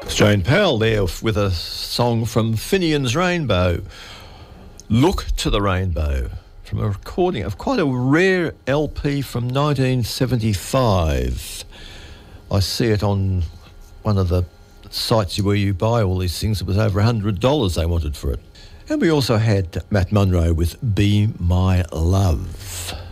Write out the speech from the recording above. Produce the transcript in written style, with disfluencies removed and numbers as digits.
Jane Powell there with a song from Finian's Rainbow, Look to the Rainbow, from a recording of quite a rare LP from 1975. I see it on one of the sites where you buy all these things. It was over $100 they wanted for it. And we also had Matt Munro with Be My Love.